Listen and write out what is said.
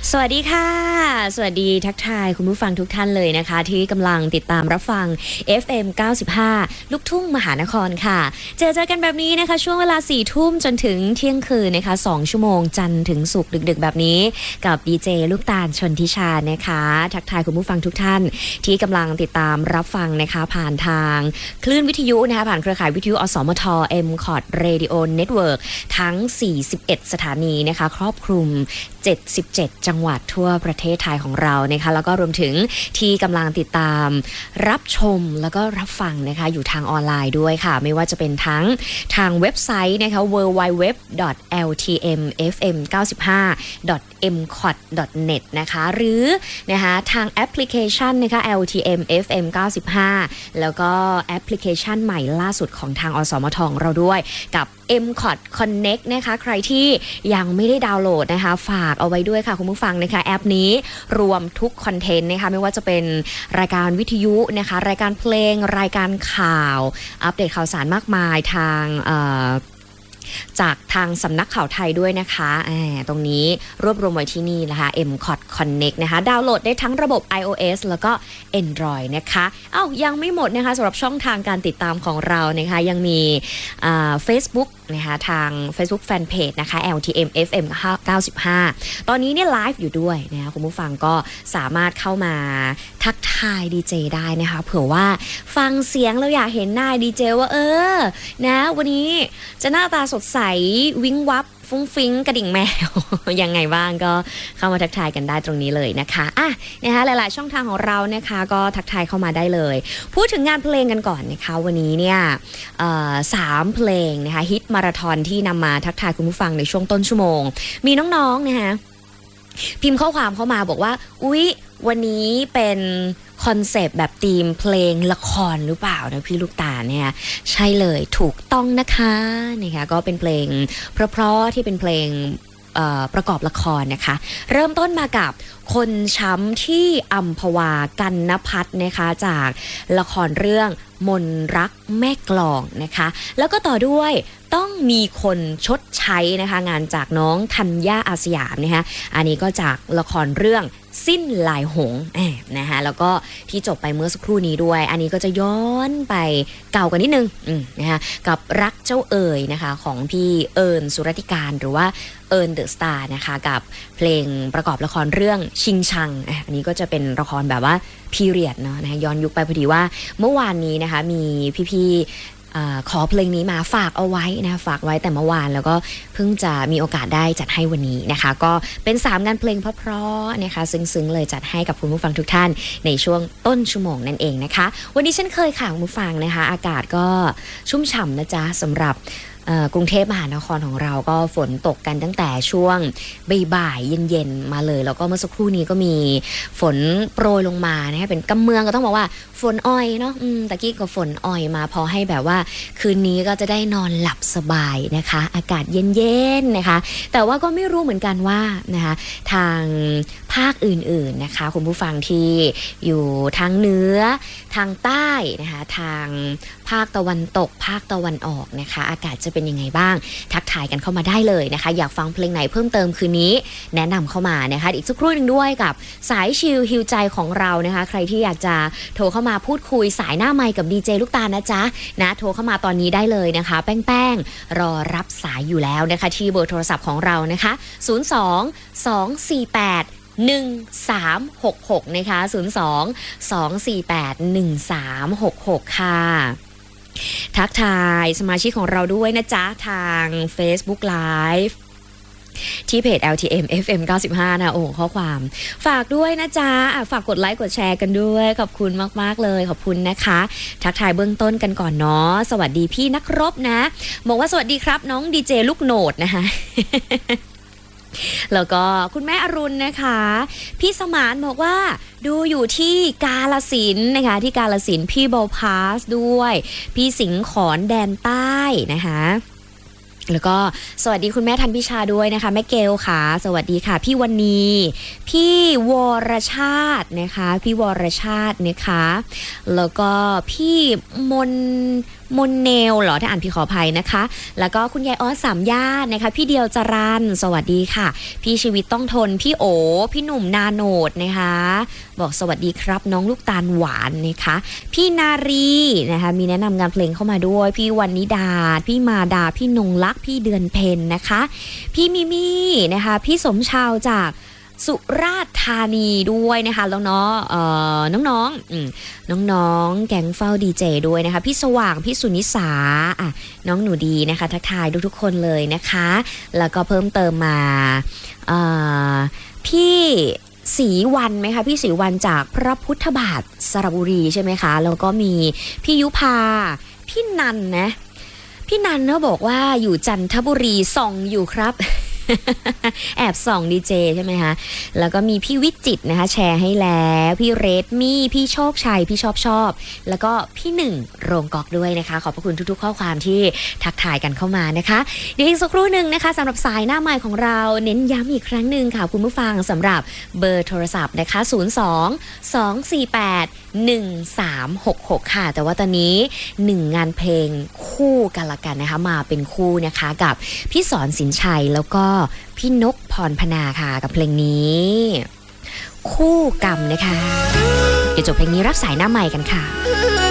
สวัสดีค่ะสวัสดีทักทายคุณผู้ฟังทุกท่านเลยนะคะที่กำลังติดตามรับฟัง FM 95 ลูกทุ่งมหานครค่ะเจอกันแบบนี้นะคะช่วงเวลา 4 ทุ่มจนถึงเที่ยงคืนนะคะ2ชั่วโมงจันทร์ถึงศุกร์ดึกๆแบบนี้กับดีเจลูกตาลชนทิชานะคะทักทายคุณผู้ฟังทุกท่านที่กำลังติดตามรับฟังนะคะผ่านทางคลื่นวิทยุนะคะผ่านเครือข่ายวิทยุอสมท MCOT Radio Network ทั้ง41สถานีนะคะครอบคลุม77จังหวัดทั่วประเทศไทยของเรานะคะแล้วก็รวมถึงที่กำลังติดตามรับชมแล้วก็รับฟังนะคะอยู่ทางออนไลน์ด้วยค่ะไม่ว่าจะเป็นทั้งทางเว็บไซต์นะคะ www.ltmfm95.mcot.net นะคะหรือนะคะทางแอปพลิเคชันนะคะ LTM FM 95แล้วก็แอปพลิเคชันใหม่ล่าสุดของทางอสมทเราด้วยกับ MCOT Connect นะคะใครที่ยังไม่ได้ดาวน์โหลดนะคะฝากเอาไว้ด้วยค่ะคุณผู้ฟังนะคะแอปนี้รวมทุกคอนเทนต์นะคะไม่ว่าจะเป็นรายการวิทยุนะคะรายการเพลงรายการข่าวอัปเดตข่าวสารมากมายทางจากทางสำนักข่าวไทยด้วยนะคะตรงนี้รวบรวมไว้ที่นี่นะคะ MCOT Connect นะคะดาวน์โหลดได้ทั้งระบบ iOS แล้วก็ Android นะคะยังไม่หมดนะคะสำหรับช่องทางการติดตามของเรานะคะยังมีFacebook นะคะทาง Facebook Fanpage นะคะ LTM FM 95ตอนนี้เนี่ยไลฟ์อยู่ด้วยนะคะคุณผู้ฟังก็สามารถเข้ามาทักทายดีเจได้นะคะเผื่อว่าฟังเสียงแล้วอยากเห็นหน้าดีเจว่านะวันนี้จะหน้าตาสดใสวิ้งวับฟุ้งฟิ้งกระดิ่งแมว ยังไงบ้างก็เข้ามาทักทายกันได้ตรงนี้เลยนะคะนะคะหลายๆช่องทางของเรานะคะก็ทักทายเข้ามาได้เลยพูดถึงงานเพลงกันก่อนนะคะวันนี้เนี่ย3เพลงนะคะฮิตมาราธอนที่นำมาทักทายคุณผู้ฟังในช่วงต้นชั่วโมงมีน้องๆนะคะพิมพ์ข้อความเข้ามาบอกว่าอุ๊ยวันนี้เป็นคอนเซปต์แบบธีมเพลงละครหรือเปล่านะพี่ลูกตาเนี่ยใช่เลยถูกต้องนะคะก็เป็นเพลงเพราะๆที่เป็นเพลงประกอบละครนะคะเริ่มต้นมากับคนช้ำที่อัมพวากันณภัทรนะคะจากละครเรื่องมนรักแม่กลองนะคะแล้วก็ต่อด้วยต้องมีคนชดใช้นะคะงานจากน้องธัญญาอาสยามนะคะอันนี้ก็จากละครเรื่องสิ้นลายหงส์นะคะแล้วก็ที่จบไปเมื่อสักครู่นี้ด้วยอันนี้ก็จะย้อนไปเก่ากันนิดนึงนะคะกับรักเจ้าเอ๋ยนะคะของพี่เอิญสุรติการหรือว่าเอิญเดอะสตาร์นะคะกับเพลงประกอบละครเรื่องชิงชังอันนี้ก็จะเป็นละครแบบว่าพีเรียดเนาะนะคะย้อนยุคไปพอดีว่าเมื่อวานนี้นะคะมีพี่ขอเพลงนี้มาฝากเอาไว้นะฝากไว้แต่เมื่อวานแล้วก็เพิ่งจะมีโอกาสได้จัดให้วันนี้นะคะก็เป็น3งานเพลงเพราะๆนะคะซึ้งๆเลยจัดให้กับคุณผู้ฟังทุกท่านในช่วงต้นชั่วโมงนั่นเองนะคะวันนี้เช่นเคยค่ะคุณผู้ฟังนะคะอากาศก็ชุ่มฉ่ำนะจ๊ะสำหรับกรุงเทพมหานครของเราก็ฝนตกกันตั้งแต่ช่วงบ่ายๆเย็นๆมาเลยแล้วก็เมื่อสักครู่นี้ก็มีฝนโปรยลงมานะคะเป็นกำเมืองก็ต้องบอกว่าฝนอ้อยเนาะตะกี้ก็ฝนอ้อยมาพอให้แบบว่าคืนนี้ก็จะได้นอนหลับสบายนะคะอากาศเย็นๆนะคะแต่ว่าก็ไม่รู้เหมือนกันว่านะคะทางภาคอื่นๆนะคะคุณผู้ฟังที่อยู่ทางเหนือทางใต้นะคะทางภาคตะวันตกภาคตะวันออกนะคะอากาศจะเป็นยังไงบ้างทักทายกันเข้ามาได้เลยนะคะอยากฟังเพลงไหนเพิ่มเติมคืนนี้แนะนำเข้ามานะคะอีกสักครู่นึงด้วยกับสายชิลฮิวใจของเรานะคะใครที่อยากจะโทรเข้ามาพูดคุยสายหน้าไมค์กับดีเจลูกตาลนะจ๊ะนะโทรเข้ามาตอนนี้ได้เลยนะคะแป้งรอรับสายอยู่แล้วนะคะที่เบอร์โทรศัพท์ของเรานะคะ02-248-1366นะคะ02-248-1366ค่ะทักทายสมาชิกของเราด้วยนะจ๊ะทาง Facebook Live ที่เพจ LTM FM 95นะโอ้ข้อความฝากด้วยนะจ๊ะฝากกดไลค์กดแชร์กันด้วยขอบคุณมากๆเลยขอบคุณนะคะทักทายเบื้องต้นกันก่อนเนาะสวัสดีพี่นักรบนะบอกว่าสวัสดีครับน้องดีเจลูกโหนดนะคะ แล้วก็คุณแม่อรุณนะคะพี่สมานบอกว่าดูอยู่ที่กาฬสินธุ์นะคะที่กาฬสินธุ์พี่โบพาสด้วยพี่สิงขอนแดนใต้นะคะแล้วก็สวัสดีคุณแม่ทันพิชาด้วยนะคะแม่เกลค่ะสวัสดีค่ะพี่วันนีพี่วรชาตินะคะพี่วรชาตินะคะแล้วก็พี่มนเนลเหรอถ้าอ่านผิดขออภัยนะคะแล้วก็คุณยายออสสามย่านนะคะพี่เดียวจรันสวัสดีค่ะพี่ชีวิตต้องทนพี่โอพี่หนุ่มนาโนดนะคะบอกสวัสดีครับน้องลูกตาลหวานนะคะพี่นารีนะคะมีแนะนำงานเพลงเข้ามาด้วยพี่วันนิดาพี่มาดาพี่นงลักษ์พี่เดือนเพ็ญนะคะพี่มิมี่นะคะพี่สมชาวจากสุราษฎร์ธานีด้วยนะคะแล้วเนาะน้องๆแก๊งเฝ้าดีเจด้วยนะคะพี่สว่างพี่สุนิสาน้องหนูดีนะคะทักทายทุกคนเลยนะคะแล้วก็เพิ่มเติมมาพี่ศรีวันไหมคะพี่ศรีวันจากพระพุทธบาทสระบุรีใช่ไหมคะแล้วก็มีพี่ยุพาพี่นันนะพี่นันเขาบอกว่าอยู่จันทบุรีส่องอยู่ครับ แอบส่องดีเจใช่ไหมคะแล้วก็มีพี่วิจิตรนะคะแชร์ให้แล้วพี่เรดมี่พี่โชคชัยพี่ชอบแล้วก็พี่หนึ่งโรงกอกด้วยนะคะขอบพระคุณทุกๆข้อความที่ทักทายกันเข้ามานะคะเดี๋ยวอีกสักครู่หนึ่งนะคะสำหรับสายหน้าใหม่ของเราเน้นย้ำอีกครั้งหนึ่งค่ะคุณผู้ฟังสำหรับเบอร์โทรศัพท์นะคะ02-248-1366ค่ะแต่ว่าตอนนี้1งานเพลงคู่กันละกันนะคะมาเป็นคู่นะคะกับพี่สอนสินชัยแล้วก็พี่นกพรพนาค่ะกับเพลงนี้คู่กรรมนะคะเดี๋ยวจบเพลงนี้รับสายหน้าใหม่กันค่ะ